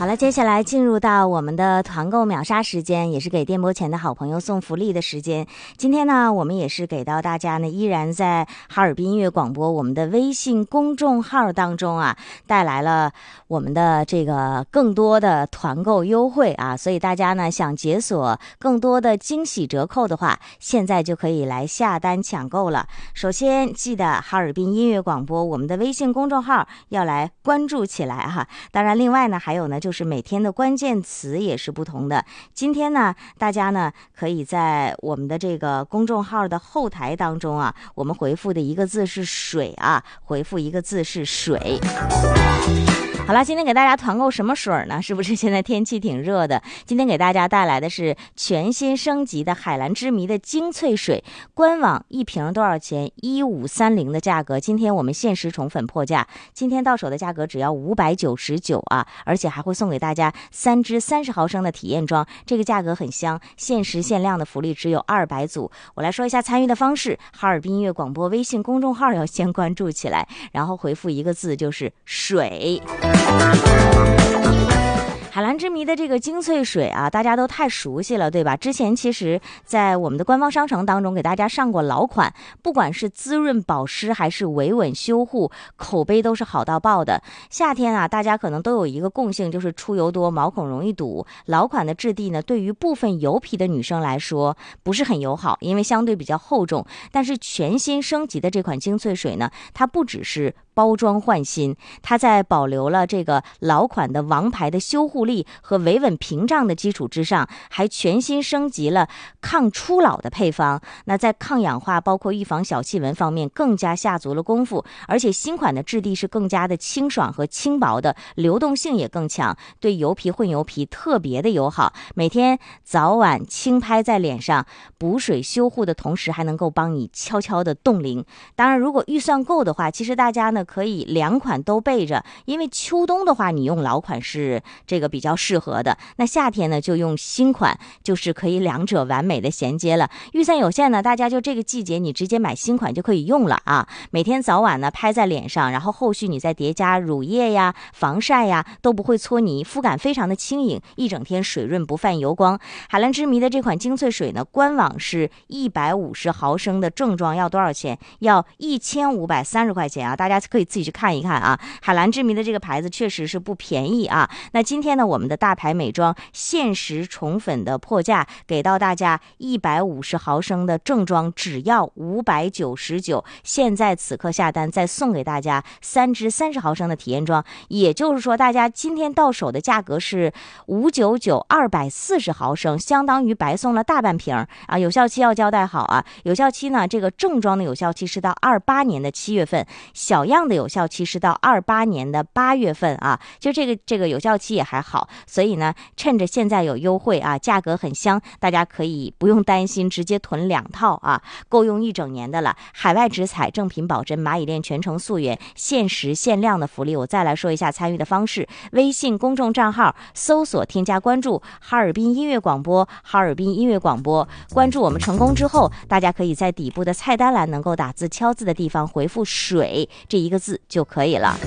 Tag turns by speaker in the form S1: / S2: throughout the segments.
S1: 了，接下来进入到我们的团购秒杀时间，也是给电波前的好朋友送福利的时间。今天呢，我们也是给到大家呢，依然在哈尔滨音乐广播我们的微信公众号当中啊，带来了我们的这个更多的团购优惠啊，所以大家呢想解锁更多的惊喜折扣的话，现在就可以来下单抢购了。首先记得哈尔滨音乐广播我们的微信公众号要来关注起来哈。当然另外呢还有呢就是每天的关键词也是不同的。今天呢大家呢可以在我们的这个公众号的后台当中啊，我们回复的一个字是水啊，回复一个字是水。好了，今天给大家团购什么水呢？是不是现在天气挺热的？今天给大家带来的是全新升级的海蓝之谜的精粹水，官网一瓶多少钱？1530的价格，今天我们限时宠粉破价，今天到手的价格只要599啊，而且还会送给大家3支30毫升的体验装，这个价格很香，限时限量的福利只有200组。我来说一下参与的方式，哈尔滨音乐广播微信公众号要先关注起来，然后回复一个字就是水。海蓝之谜的这个精粹水啊，大家都太熟悉了，对吧？之前其实在我们的官方商城当中给大家上过老款，不管是滋润保湿还是维稳修护，口碑都是好到爆的。夏天啊，大家可能都有一个共性，就是出油多，毛孔容易堵。老款的质地呢，对于部分油皮的女生来说不是很友好，因为相对比较厚重。但是全新升级的这款精粹水呢，它不只是包装换新，它在保留了这个老款的王牌的修护力和维稳屏障的基础之上，还全新升级了抗初老的配方。那在抗氧化包括预防小细纹方面更加下足了功夫，而且新款的质地是更加的清爽和轻薄的，流动性也更强，对油皮混油皮特别的友好。每天早晚轻拍在脸上，补水修护的同时还能够帮你悄悄的冻龄。当然如果预算够的话，其实大家呢可以2款都备着，因为秋冬的话你用老款是这个比较适合的，那夏天呢就用新款，就是可以两者完美的衔接了。预算有限呢，大家就这个季节你直接买新款就可以用了啊。每天早晚呢拍在脸上，然后后续你再叠加乳液呀、防晒呀，都不会搓泥，肤感非常的轻盈，一整天水润不泛油光。海蓝之谜的这款精粹水呢，官网是150毫升的正装要多少钱？要1530块钱啊，大家可以自己去看一看啊。海蓝之谜的这个牌子确实是不便宜啊。那今天呢，我们的大牌美妆限时宠粉的破价，给到大家150毫升的正装只要599，现在此刻下单再送给大家3支30毫升的体验装，也就是说大家今天到手的价格是599，240毫升，相当于白送了大半瓶啊。有效期要交代好啊，有效期呢，这个正装的有效期是到28年的7月份，小样的有效期是到28年的8月份啊，就这个有效期也还好，所以呢趁着现在有优惠啊，价格很香，大家可以不用担心，直接囤2套啊，够用1整年的了。海外直采，正品保真，蚂蚁链全程溯源，限时限量的福利。我再来说一下参与的方式，微信公众账号搜索添加关注哈尔滨音乐广播，哈尔滨音乐广播，关注我们成功之后，大家可以在底部的菜单栏能够打字敲字的地方回复水这一个字就可以了。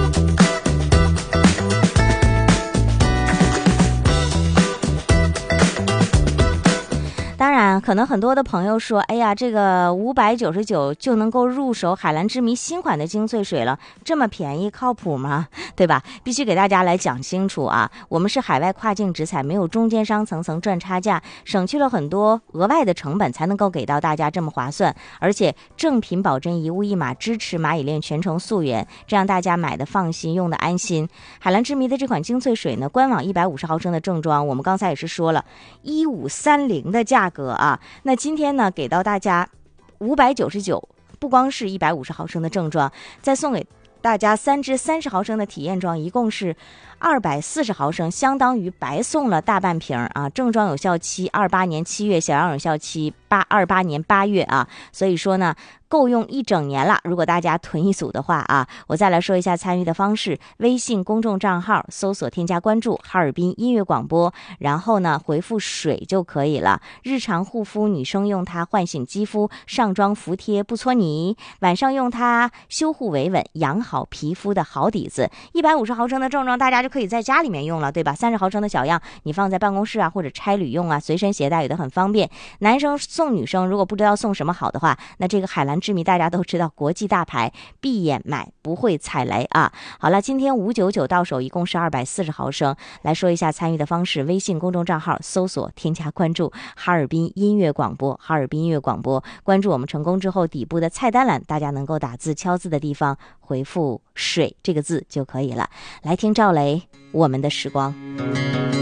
S1: 当然可能很多的朋友说，哎呀，这个599就能够入手海蓝之谜新款的精粹水了，这么便宜靠谱吗？对吧？必须给大家来讲清楚啊，我们是海外跨境直采，没有中间商层层赚差价，省去了很多额外的成本，才能够给到大家这么划算，而且正品保真，一物一码，支持蚂蚁链全程溯源，这样大家买的放心，用的安心。海蓝之谜的这款精粹水呢，官网150毫升的正装，我们刚才也是说了1530的价格啊，那今天呢给到大家599，不光是150毫升的正装，再送给大家3支30毫升的体验装，一共是240毫升，相当于白送了大半瓶啊。正装有效期28年7月，小样有效期28年8月啊。所以说呢， 够用一整年了。如果大家囤一组的话啊，我再来说一下参与的方式。微信公众账号搜索添加关注哈尔滨音乐广播，然后呢回复水就可以了。日常护肤，女生用它唤醒肌肤，上妆服帖不搓泥；晚上用它修护维稳，养好皮肤的好底子。150毫升的正装大家就可以在家里面用了，对吧？30毫升的小样你放在办公室啊，或者差旅用啊，随身携带也都很方便。男生送女生如果不知道送什么好的话，那这个海蓝之谜大家都知道，国际大牌，闭眼买不会踩雷啊。好了，今天599到手一共是240毫升。来说一下参与的方式，微信公众账号搜索添加关注哈尔滨音乐广播，哈尔滨音乐广播，关注我们成功之后，底部的菜单栏大家能够打字敲字的地方回复水这个字就可以了。来听赵雷我们的时光。